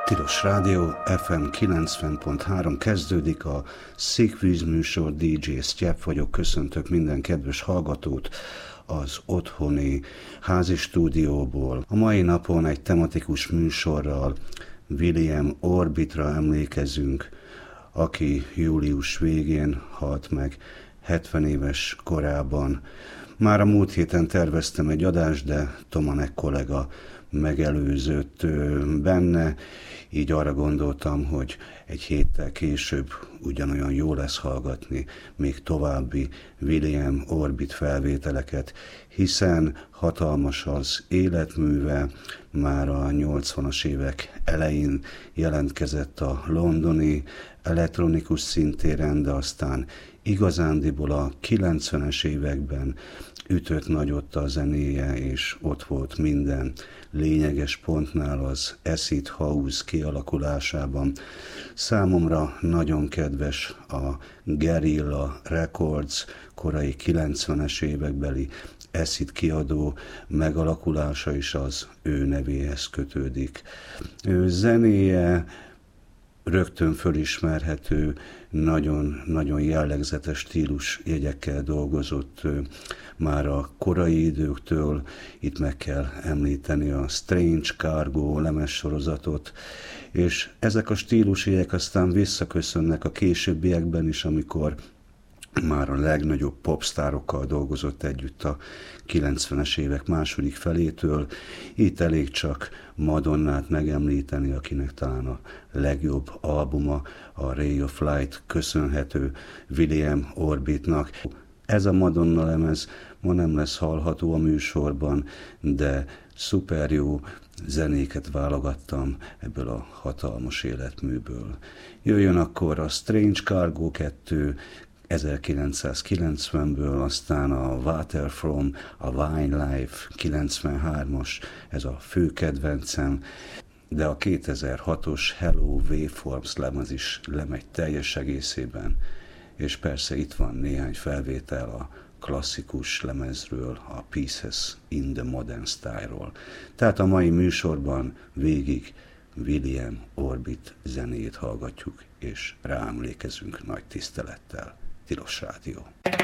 Tilos Rádió, FM 90.3 kezdődik a Székvíz műsor, DJ Sztyep vagyok, köszöntök minden kedves hallgatót az otthoni házi stúdióból. A mai napon egy tematikus műsorral William Orbitra emlékezünk, aki július végén halt meg 70 éves korában. Már a múlt héten terveztem egy adást, de Tomanek kollega megelőzött benne, így arra gondoltam, hogy egy héttel később ugyanolyan jó lesz hallgatni még további William Orbit felvételeket, hiszen hatalmas az életműve, már a 80-as évek elején jelentkezett a londoni elektronikus szintéren, de aztán igazándiból a 90-es években ütött nagyot a zenéje, és ott volt minden lényeges pontnál az acid house kialakulásában. Számomra nagyon kedves a Guerrilla Records korai 90-es évekbeli acid kiadó megalakulása is az ő nevéhez kötődik. Ő zenéje rögtön fölismerhető, nagyon jellegzetes stílus jegyekkel dolgozott már a korai időktől. Itt meg kell említeni a Strange Cargo lemezsorozatot, és ezek a stílusjegyek aztán visszaköszönnek a későbbiekben is, amikor már a legnagyobb popsztárokkal dolgozott együtt a 90-es évek második felétől. Itt elég csak Madonnát megemlíteni, akinek talán a legjobb albuma a Ray of Light köszönhető William Orbitnak. Ez a Madonna lemez ma nem lesz hallható a műsorban, de szuper jó zenéket válogattam ebből a hatalmas életműből. Jöjjön akkor a Strange Cargo 2, 1990-ből, aztán a Water From, a Wine Life 93-as, ez a fő kedvencem, de a 2006-os Hello Waveforms lemez is lemegy teljes egészében, és persze itt van néhány felvétel a klasszikus lemezről, a Pieces in the Modern Style-ról. Tehát a mai műsorban végig William Orbit zenéjét hallgatjuk, és ráemlékezünk nagy tisztelettel. Tilos Rádió.